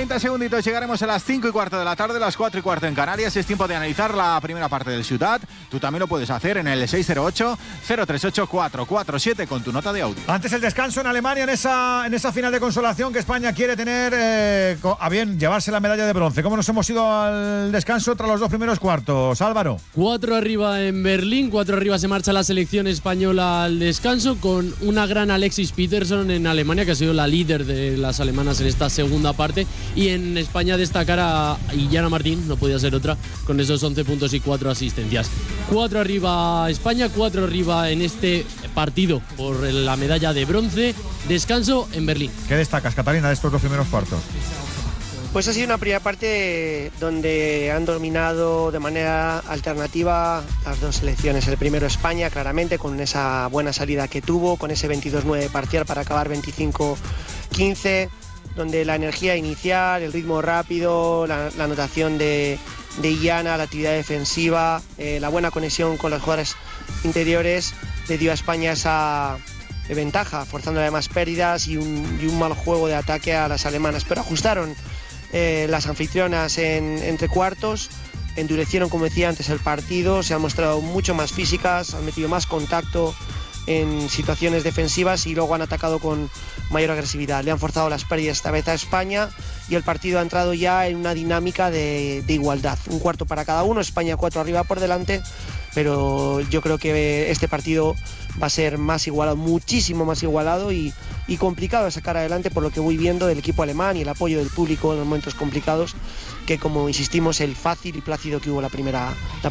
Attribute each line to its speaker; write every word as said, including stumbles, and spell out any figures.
Speaker 1: treinta segunditos, llegaremos a las cinco y cuarto de la tarde, las cuatro y cuarto en Canarias. Es tiempo de analizar la primera parte del Ciutat. Tú también lo puedes hacer en el seis cero ocho, cero tres ocho, cuatro cuatro siete con tu nota de audio.
Speaker 2: Antes el descanso en Alemania, en esa, en esa final de consolación que España quiere tener eh, a bien llevarse la medalla de bronce. ¿Cómo nos hemos ido al descanso tras los dos primeros cuartos, Álvaro?
Speaker 3: Cuatro arriba en Berlín, cuatro arriba se marcha la selección española al descanso con una gran Alexis Peterson en Alemania, que ha sido la líder de las alemanas en esta segunda parte, y en España destacar a Illana Martín, no podía ser otra, con esos once puntos y cuatro asistencias. Cuatro arriba España, cuatro arriba en este partido por la medalla de bronce. Descanso en Berlín.
Speaker 2: ¿Qué destacas, Catalina, de estos dos primeros cuartos?
Speaker 4: Pues ha sido una primera parte donde han dominado de manera alternativa las dos selecciones. El primero España, claramente, con esa buena salida que tuvo, con ese veintidós nueve parcial para acabar veinticinco quince, donde la energía inicial, el ritmo rápido, la, la anotación de, de Illana, la actividad defensiva, eh, la buena conexión con los jugadores interiores, le dio a España esa ventaja, forzando además pérdidas y un, y un mal juego de ataque a las alemanas. Pero ajustaron eh, las anfitrionas en, entre cuartos, endurecieron, como decía antes, el partido, se han mostrado mucho más físicas, han metido más contacto en situaciones defensivas y luego han atacado con mayor agresividad. Le han forzado las pérdidas esta vez a España y el partido ha entrado ya en una dinámica de, de igualdad. Un cuarto para cada uno, España cuatro arriba por delante, pero yo creo que este partido va a ser más igualado, muchísimo más igualado y, y complicado de sacar adelante, por lo que voy viendo del equipo alemán y el apoyo del público en los momentos complicados, que, como insistimos, el fácil y plácido que hubo la primera, la